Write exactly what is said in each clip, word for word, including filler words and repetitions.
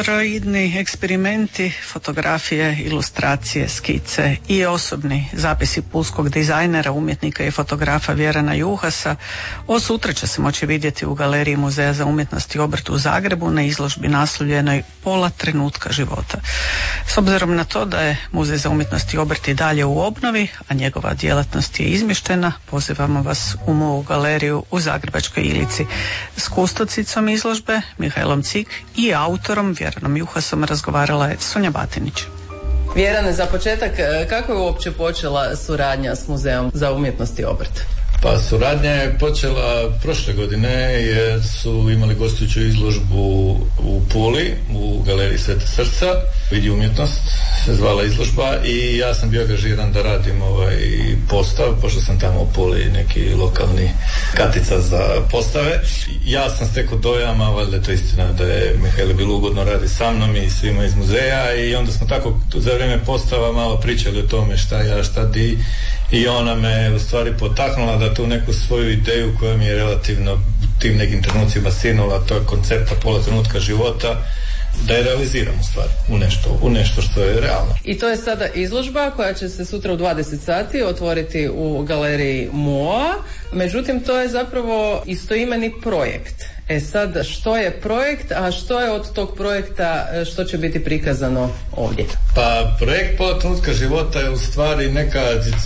Polaroidni eksperimenti, fotografije, ilustracije, skice i osobni zapisi pulskog dizajnera, umjetnika i fotografa Vjerana Juhasa od sutra će se moći vidjeti u galeriji Muzeja za umjetnost i obrt u Zagrebu na izložbi naslovljenoj Pola trenutka života. S obzirom na to da je Muzej za umjetnost i obrt i dalje u obnovi, a njegova djelatnost je izmještena, pozivamo vas u moju galeriju u Zagrebačkoj Ilici. S kustocicom izložbe Mihajlom Cik i autorom Vjeranom Juhasom razgovarala je Sonja Batinić. Vjerane, za početak, kako je uopće počela suradnja s Muzejom za umjetnost i obrt? Pa suradnja je počela prošle godine jer su imali gostujuću izložbu u Puli, u galeriji Sveta Srca, Vidi umjetnost se zvala izložba i ja sam bio angažiran da radim ovaj postav, pošto sam tamo u Puli neki lokalni katica za postave. Ja sam stekao dojama, valjda je to istina da je Mihajlo bilo ugodno radi sa mnom i svima iz muzeja i onda smo tako za vrijeme postava malo pričali o tome šta ja, šta di i ona me u stvari potaknula da tu neku svoju ideju koja mi je relativno u tim nekim trenucima sinula, to je koncepta pola trenutka života, da je realiziram u stvari u nešto, u nešto što je realno. I to je sada izložba koja će se sutra u dvadeset sati otvoriti u galeriji M U O A, međutim to je zapravo istoimeni projekt. E sad, što je projekt, a što je od tog projekta, što će biti prikazano ovdje? Pa projekt Pola trenutka života je u stvari neka,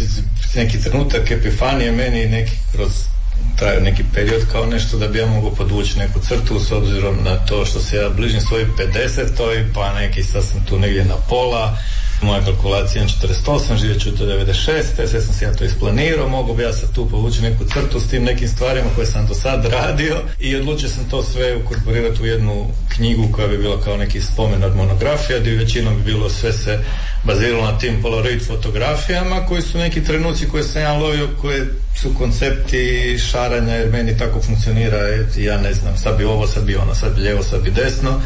neki trenutak epifanije meni, neki kroz traju neki period kao nešto da bi ja mogao podvući neku crtu s obzirom na to što se ja bližim svojoj pedesetoj, pa neki sad sam tu negdje na pola. Moja kalkulacija je četrdeset osam, živjet ću do devedeset šeste, sve sam se ja to isplanirao, mogu bi ja sad tu povući neku crtu s tim nekim stvarima koje sam do sad radio i odlučio sam to sve ukorporirati u jednu knjigu koja bi bila kao neki spomen od monografija, gdje većinom bi bilo sve se baziralo na tim polaroid fotografijama koji su neki trenuci koje sam ja lovio, koje su koncepti šaranja jer meni tako funkcionira, ja ne znam, sad bi ovo, sad bi ono, sad bi lijevo, sad bi desno.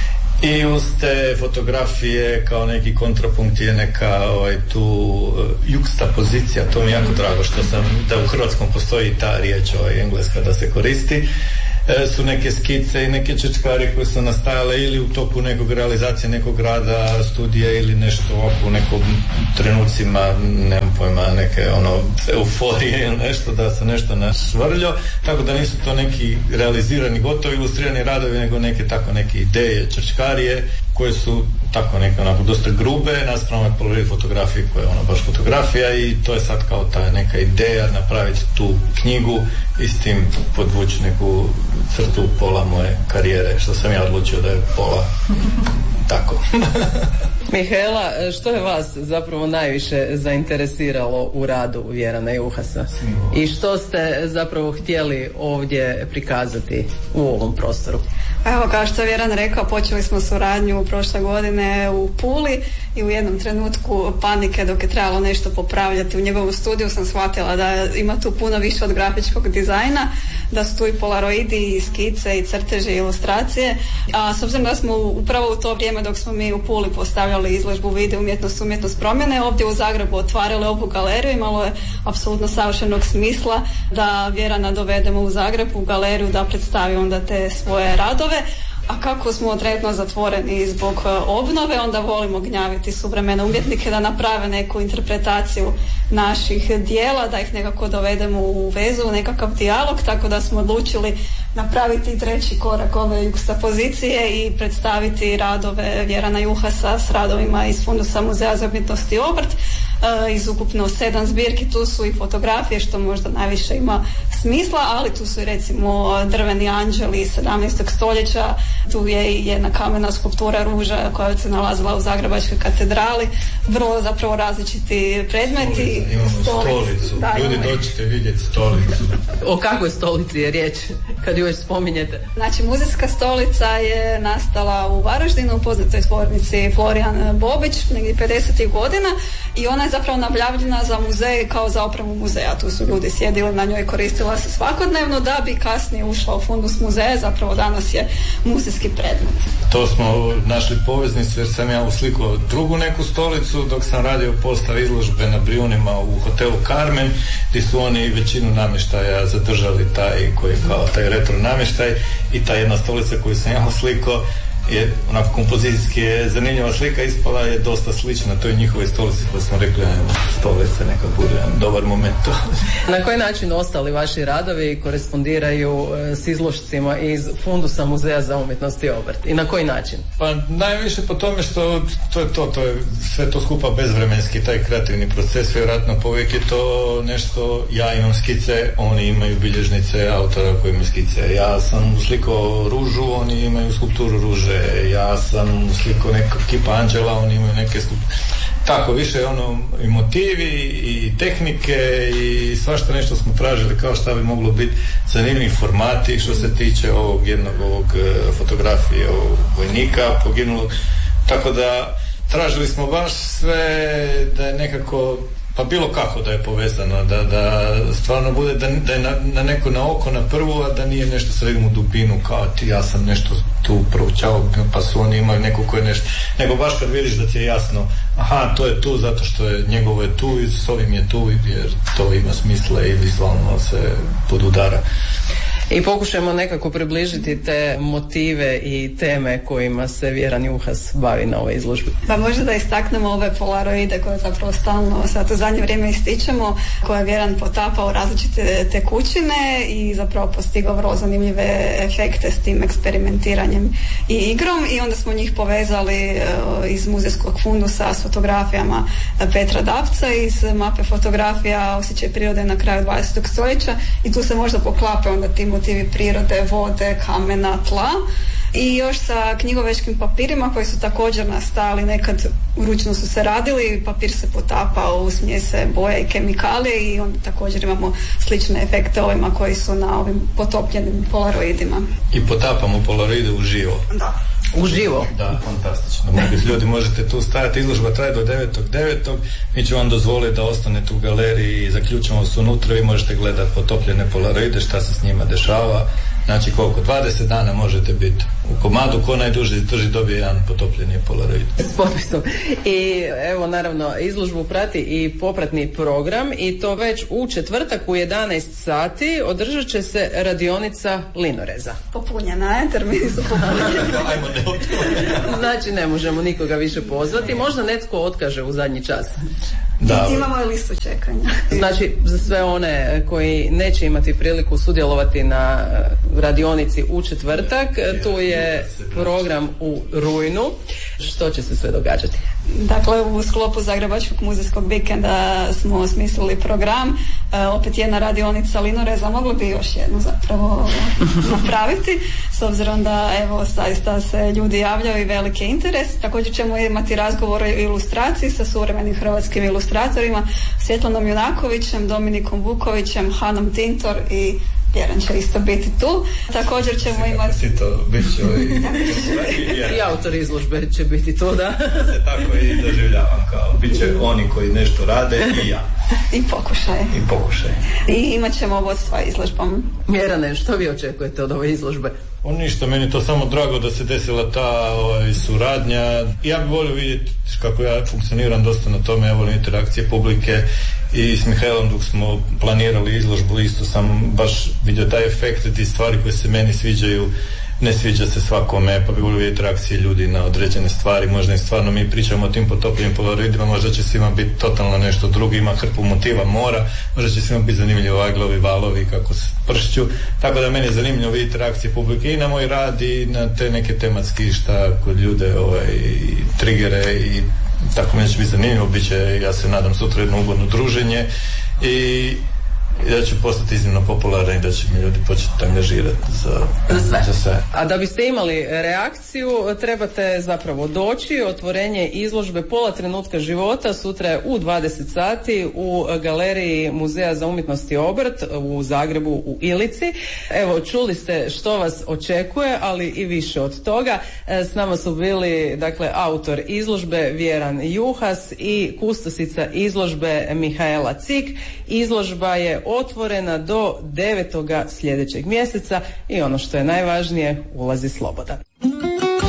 I uz te fotografije kao neki kontrapunkt je neka ovaj, tu uh, juksta pozicija, to mi je jako drago što sam, da u hrvatskom postoji ta riječ ovaj, engleska da se koristi. E, su neke skice i neke čečkari koje su nastajale ili u toku nekog realizacije nekog rada, studija ili nešto ovako u nekom trenucima, nemam pojma, neke ono euforije ili nešto, da se nešto našvrljio, tako da nisu to neki realizirani, gotovi ilustrirani radovi, nego neke tako neke ideje, čečkarije koje su tako neke onako dosta grube naspram polaroid fotografije koja je ono baš fotografija i to je sad kao ta neka ideja napraviti tu knjigu i s tim podvući neku crtu pola moje karijere, što sam ja odlučio da je pola tako. Mihajla, što je vas zapravo najviše zainteresiralo u radu Vjerana Juhasa? I što ste zapravo htjeli ovdje prikazati u ovom prostoru? Evo, kao što je Vjeran rekao, počeli smo suradnju prošle godine u Puli i u jednom trenutku panike dok je trebalo nešto popravljati u njegovom studiju sam shvatila da ima tu puno više od grafičkog dizajna, da su tu i polaroidi i skice i crteže i ilustracije, a s obzirom da smo upravo u to vrijeme dok smo mi u Puli postavljali izložbu Vidi umjetnost, umjetnost promjene, ovdje u Zagrebu otvarali ovu galeriju, imalo je apsolutno savršenog smisla da Vjerana dovedemo u Zagreb u galeriju da predstavi onda te svoje radove. A kako smo trenutno zatvoreni zbog obnove, onda volimo gnjaviti suvremene umjetnike da naprave neku interpretaciju naših dijela, da ih nekako dovedemo u vezu, u nekakav dijalog, tako da smo odlučili napraviti treći korak ove jukstapozicije i predstaviti radove Vjerana Juhasa s radovima iz fundusa Muzeja za umjetnost i obrt. Iz ukupno sedam zbirki, tu su i fotografije što možda najviše ima smisla, ali tu su i recimo drveni anđeli iz sedamnaestog stoljeća, tu je i jedna kamena skulptura ruža koja se nalazila u Zagrebačkoj katedrali, vrlo zapravo različiti predmeti. Stolica, imamo stolicu, da, ljudi imamo... dođite vidjeti stolicu. O kakvoj stolici je riječ kad ju već spominjete? Znači, muzejska stolica je nastala u Varaždinu u poznatoj tvornici Florijan Bobić negdje pedesetih godina i ona je zapravo nabavljena za muzej kao za opremu muzeja. Tu su ljudi sjedili na njoj, koristila se svakodnevno da bi kasnije ušla u fundus muzeja, zapravo danas je muzejski predmet. To smo našli poveznicu jer sam ja uslikao drugu neku stolicu dok sam radio postav izložbe na Brijunima u hotelu Carmen, gdje su oni većinu namještaja zadržali taj koji je kao taj retro namještaj i ta jedna stolica koju sam ja uslikao je onako kompozicijski je zanimljiva slika, ispala je dosta slična toj njihovoj stolici, pa smo rekli ajmo stolice neka bude dobar moment. Na koji način ostali vaši radovi korespondiraju s izložcima iz fundusa Muzeja za umjetnost i obrt i na koji način? Pa najviše po tome što to je to, to je sve to skupa bezvremenski taj kreativni proces, vjerojatno povijek je to nešto, ja imam skice, oni imaju bilježnice autora koji imaju skice, ja sam slikao ružu, oni imaju skulpturu ruže, ja sam slikao neka kipa anđela, oni imaju neke skulpture. Tako, više ono i motivi i tehnike i svašta nešto smo tražili kao šta bi moglo biti zanimljivi formati što se tiče ovog jednog ovog fotografije ovog vojnika poginulog. Tako da tražili smo baš sve da je nekako pa bilo kako da je povezano, da, da stvarno bude da, da je na, na neko na oko na prvu, a da nije nešto sa u dubinu kao ti ja sam nešto tu proučavao pa su oni imali neko ko je nešto, nego baš kad vidiš da ti je jasno aha to je tu zato što je njegovo je tu i s ovim je tu jer to ima smisla i vizualno se podudara. I pokušajmo nekako približiti te motive i teme kojima se Vjeran Juhas bavi na ovoj izložbi. Pa možda da istaknemo ove polaroide koje zapravo stalno sad u zadnje vrijeme ističemo, koje je Vjeran potapao različite tekućine i zapravo postigao vrlo zanimljive efekte s tim eksperimentiranjem i igrom i onda smo njih povezali uh, iz muzejskog fundusa s fotografijama Petra Dapca iz mape fotografija Osjećaj prirode na kraju dvadesetog stoljeća i tu se možda poklape onda tim motivi prirode, vode, kamena, tla i još sa knjigovečkim papirima koji su također nastali, nekad ručno su se radili, papir se potapao u smjese boja i kemikalije i onda također imamo slične efekte ovima koji su na ovim potopljenim polaroidima. I potapamo polaroide uživo. Da. Uživo? Da, fantastično. Mnogi ljudi možete tu stajati, izložba traje do devetog devetog Mi ću vam dozvoliti da ostanete u galeriji i zaključamo se unutra i možete gledati potopljene polaroide, šta se s njima dešava. Znači koliko? dvadeset dana možete biti u komadu, ko najduži drži dobije jedan potopljeni polaroid. S potpisom. I evo naravno izložbu prati i popratni program i to već u četvrtak u jedanaest sati održat će se radionica linoreza. Popunjena je, termini su popunjeni. Znači ne možemo nikoga više pozvati, možda netko otkaže u zadnji čas. Da, imamo i listu čekanja. Znači za sve one koji neće imati priliku sudjelovati na radionici u četvrtak, tu je program u rujnu. Što će se sve događati? Dakle, u sklopu Zagrebačkog muzejskog vikenda smo osmislili program. E, opet jedna radionica linoreza, mogli bi još jednu zapravo napraviti, s obzirom da evo zaista se ljudi javljaju i veliki interes. Također ćemo imati razgovor o ilustraciji sa suvremenim hrvatskim ilustratorima Svjetlanom Junakovićem, Dominikom Vukovićem, Hanom Tintor i Vjeran će isto biti tu. Također ćemo imati... I autor izložbe će biti tu, da? Se tako i doživljavam kao, bit će oni koji nešto rade i ja. I pokušaj. I pokušaj. I imat ćemo vodstva izložbom. Vjerane, što vi očekujete od ove izložbe? O ništa, meni je to samo drago da se desila ta ovaj, suradnja. Ja bih volio vidjeti kako ja funkcioniram dosta na tome, ja volim interakcije publike i s Mihajlom dok smo planirali izložbu isto sam baš vidio taj efekt i stvari koje se meni sviđaju ne sviđa se svakome, pa bi volio vidjeti reakcije ljudi na određene stvari, možda i stvarno mi pričamo o tim potopljenim polaroidima, možda će svima biti totalno nešto drugo, ima hrpu motiva mora, možda će svima biti zanimljivo vaglovi, valovi, kako se pršću, tako da meni je zanimljivo vidjeti reakcije publike i na moj rad i na te neke tematski šta kod ljude ovaj, trigere i tako meni će biti zanimljivo, bit će, ja se nadam, sutra jedno ugodno druženje i ja ću postati iznimno popularan i da će mi ljudi početi angažirati za, za, za sve. A da biste imali reakciju, trebate zapravo doći. Otvorenje izložbe Pola trenutka života sutra je u dvadeset sati u galeriji Muzeja za umjetnost i obrt u Zagrebu u Ilici. Evo, čuli ste što vas očekuje, ali i više od toga. S nama su bili, dakle, autor izložbe Vjeran Juhas i kustosica izložbe Mihaela Cik. Izložba je otvorena do devetoga sljedećeg mjeseca i ono što je najvažnije, ulazi slobodan.